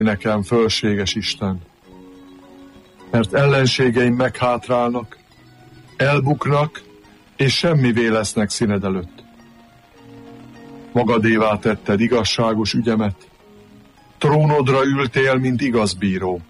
nekem, fölséges Isten. Mert ellenségeim meghátrálnak, elbuknak, és semmivé lesznek színed előtt. Magadévá tetted igazságos ügyemet, trónodra ültél, mint igaz bíró.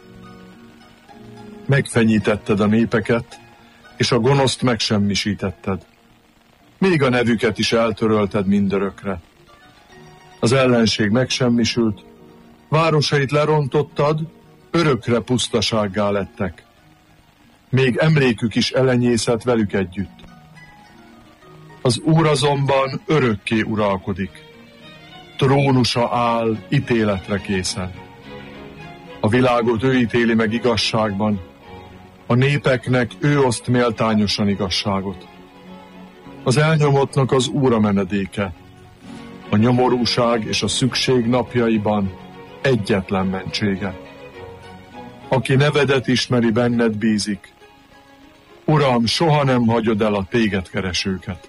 Megfenyítetted a népeket, és a gonoszt megsemmisítetted. Még a nevüket is eltörölted mindörökre. Az ellenség megsemmisült, városait lerontottad, örökre pusztasággá lettek. Még emlékük is elenyészett velük együtt. Az Úr azonban örökké uralkodik. Trónusa áll ítéletre készen. A világot ő ítéli meg igazságban, a népeknek ő oszt méltányosan igazságot. Az elnyomottnak az Úr a menedéke, a nyomorúság és a szükség napjaiban egyetlen mentsége. Aki nevedet ismeri, benned bízik. Uram, soha nem hagyod el a téged keresőket.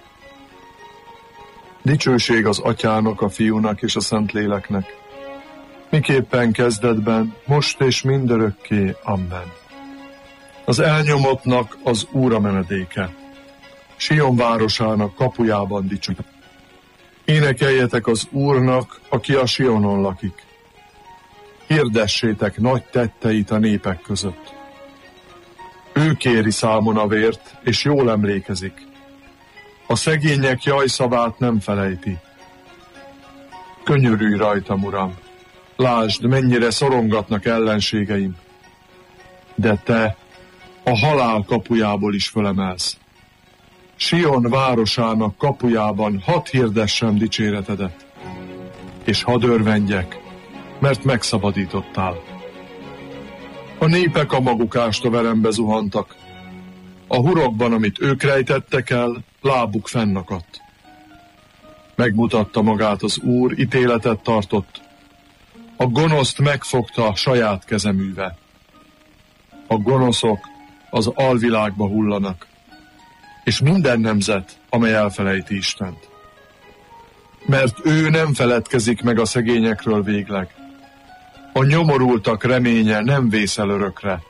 Dicsőség az Atyának, a Fiúnak és a Szentléleknek, miképpen kezdetben, most és mindörökké. Amen. Az elnyomottnak az Úr a menedéke, Sion városának kapujában dicsőt. Énekeljetek az Úrnak, aki a Sionon lakik. Hirdessétek nagy tetteit a népek között. Ő kéri számon a vért, és jól emlékezik. A szegények jajszavát nem felejti. Könyörülj rajtam, Uram! Lásd, mennyire szorongatnak ellenségeim. De te a halál kapujából is fölemelsz. Sion városának kapujában hadd hirdessem dicséretedet, és hadd örvendjek, mert megszabadítottál. A népek a maguk ástoverembe zuhantak. A hurokban, amit ők rejtettek el, lábuk fennakadt. Megmutatta magát az Úr, ítéletet tartott. A gonoszt megfogta saját kezeműve. A gonoszok az alvilágba hullanak, és minden nemzet, amely elfelejti Istent. Mert ő nem feledkezik meg a szegényekről végleg. A nyomorultak reménye nem vészel örökre.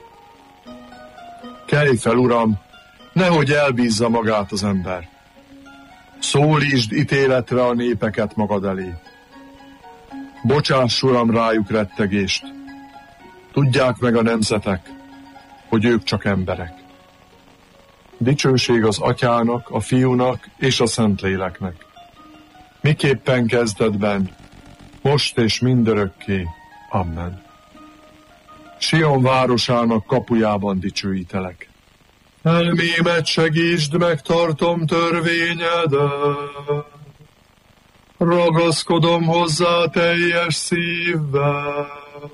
Kelj fel, Uram, nehogy elbízza magát az ember. Szólítsd ítéletre a népeket magad elé. Bocsáss, Uram, rájuk rettegést. Tudják meg a nemzetek, hogy ők csak emberek. Dicsőség az Atyának, a Fiúnak és a Szentléleknek. Miképpen kezdetben, most és mindörökké. Amen. Sion városának kapujában dicsőítelek. Elmémet segítsd, megtartom törvényedet. Ragaszkodom hozzá teljes szívvel.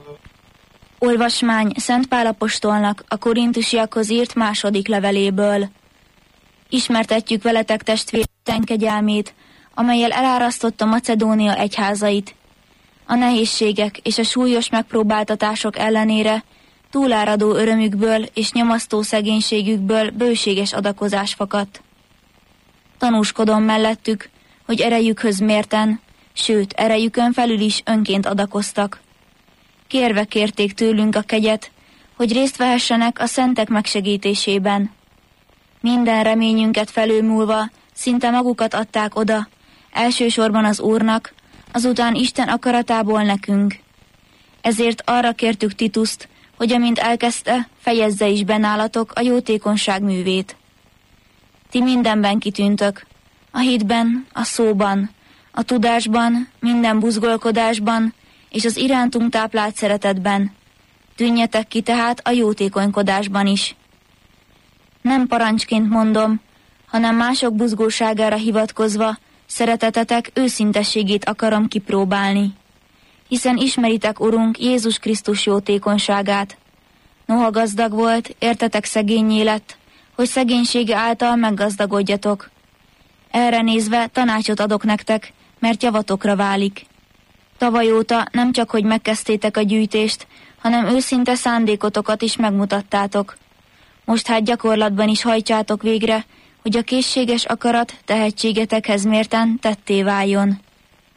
Olvasmány Szent Pál apostolnak a korintusiakhoz írt második leveléből. Ismertetjük veletek, testvérek, Isten kegyelmét, amellyel elárasztotta Macedónia egyházait. A nehézségek és a súlyos megpróbáltatások ellenére túláradó örömükből és nyomasztó szegénységükből bőséges adakozás fakadt. Tanúskodom mellettük, hogy erejükhöz mérten, sőt, erejükön felül is önként adakoztak. Kérve kérték tőlünk a kegyet, hogy részt vehessenek a szentek megsegítésében. Minden reményünket felülmúlva szinte magukat adták oda, elsősorban az Úrnak, azután Isten akaratából nekünk. Ezért arra kértük Tituszt, hogy amint elkezdte, fejezze is be nálatok a jótékonyság művét. Ti mindenben kitűntök, a hitben, a szóban, a tudásban, minden buzgolkodásban, és az irántunk táplált szeretetben. Tűnjetek ki tehát a jótékonykodásban is. Nem parancsként mondom, hanem mások buzgóságára hivatkozva szeretetetek őszintességét akarom kipróbálni. Hiszen ismeritek Urunk Jézus Krisztus jótékonyságát. Noha gazdag volt, értetek szegénnyé lett, hogy szegénysége által meggazdagodjatok. Erre nézve tanácsot adok nektek, mert javatokra válik. Tavaly óta nem csak, hogy megkezdtétek a gyűjtést, hanem őszinte szándékotokat is megmutattátok. Most hát gyakorlatban is hajtsátok végre, hogy a készséges akarat tehetségetekhez mérten tetté váljon.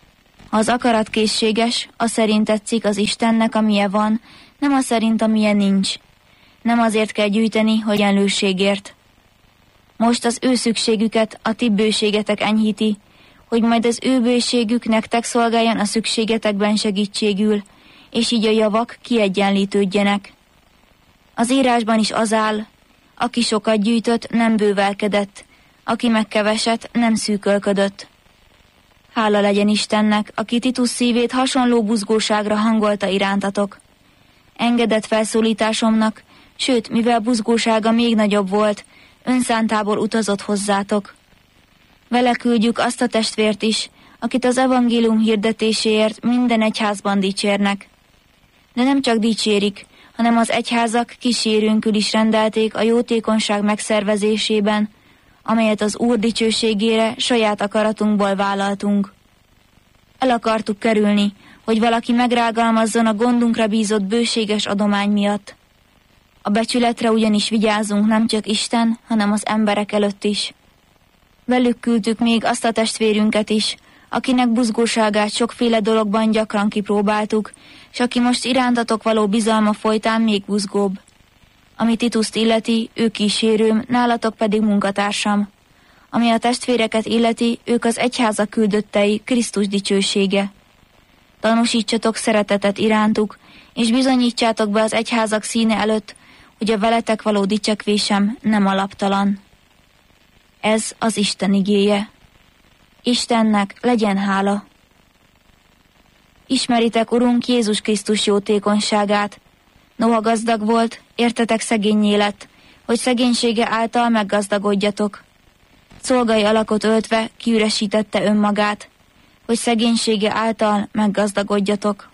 Ha az akarat készséges, az szerint tetszik az Istennek, amilyen van, nem az szerint, amilyen nincs. Nem azért kell gyűjteni, hogy egyenlőségért. Most az ő szükségüket a ti bőségetek enyhíti, hogy majd az ő bőségük nektek szolgáljon a szükségetekben segítségül, és így a javak kiegyenlítődjenek. Az írásban is az áll, aki sokat gyűjtött, nem bővelkedett, aki meg keveset, nem szűkölködött. Hála legyen Istennek, aki Titus szívét hasonló buzgóságra hangolta irántatok. Engedett felszólításomnak, sőt, mivel buzgósága még nagyobb volt, önszántából utazott hozzátok. Vele küldjük azt a testvért is, akit az evangélium hirdetéséért minden egyházban dicsérnek. De nem csak dicsérik, hanem az egyházak kísérőnkül is rendelték a jótékonyság megszervezésében, amelyet az Úr dicsőségére saját akaratunkból vállaltunk. El akartuk kerülni, hogy valaki megrágalmazzon a gondunkra bízott bőséges adomány miatt. A becsületre ugyanis vigyázunk nem csak Isten, hanem az emberek előtt is. Velük küldtük még azt a testvérünket is, akinek buzgóságát sokféle dologban gyakran kipróbáltuk, s aki most irántatok való bizalma folytán még buzgóbb. Ami Tituszt illeti, ő kísérőm, nálatok pedig munkatársam. Ami a testvéreket illeti, ők az egyháza küldöttei, Krisztus dicsősége. Tanúsítsatok szeretetet irántuk, és bizonyítsátok be az egyházak színe előtt, hogy a veletek való dicsekvésem nem alaptalan. Ez az Isten igéje. Istennek legyen hála. Ismeritek, Urunk, Jézus Krisztus jótékonyságát. Noha gazdag volt, értetek szegénnyé lett, hogy szegénysége által meggazdagodjatok. Szolgai alakot öltve kiüresítette önmagát, hogy szegénysége által meggazdagodjatok.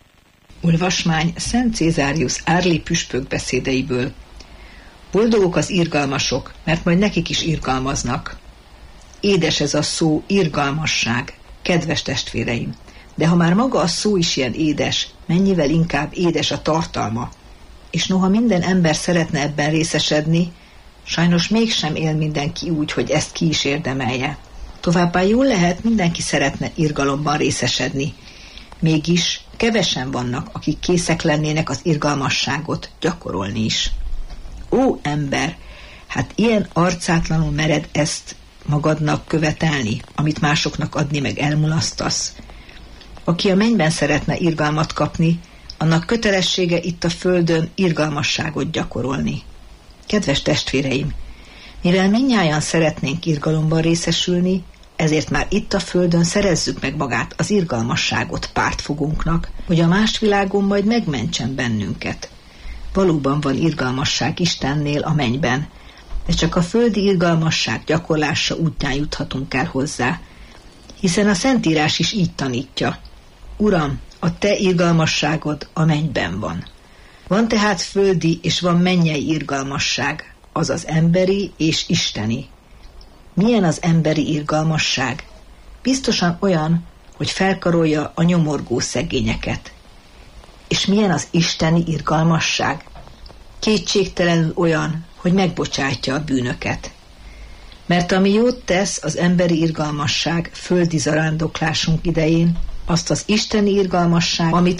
Olvasmány Szent Cézárius árli püspök beszédeiből. Boldogok az irgalmasok, mert majd nekik is irgalmaznak. Édes ez a szó, irgalmasság, kedves testvéreim, de ha már maga a szó is ilyen édes, mennyivel inkább édes a tartalma. És noha minden ember szeretne ebben részesedni, sajnos mégsem él mindenki úgy, hogy ezt ki is érdemelje. Továbbá jól lehet, mindenki szeretne irgalomban részesedni. Mégis kevesen vannak, akik készek lennének az irgalmasságot gyakorolni is. Ó, ember, hát ilyen arcátlanul mered ezt magadnak követelni, amit másoknak adni meg elmulasztasz. Aki a mennyben szeretne irgalmat kapni, annak kötelessége itt a földön irgalmasságot gyakorolni. Kedves testvéreim, mivel mindnyájan szeretnénk irgalomban részesülni, ezért már itt a földön szerezzük meg magát az irgalmasságot pártfogunknak, hogy a más világon majd megmentsen bennünket. Valóban van irgalmasság Istennél a mennyben, de csak a földi irgalmasság gyakorlása útján juthatunk el hozzá, hiszen a Szentírás is így tanítja. Uram, a te irgalmasságod a mennyben van. Van tehát földi és van mennyei irgalmasság, azaz emberi és isteni. Milyen az emberi irgalmasság? Biztosan olyan, hogy felkarolja a nyomorgó szegényeket. És milyen az isteni irgalmasság? Kétségtelenül olyan, hogy megbocsátja a bűnöket. Mert ami jót tesz az emberi irgalmasság földi zarándoklásunk idején, azt az isteni irgalmasság, amit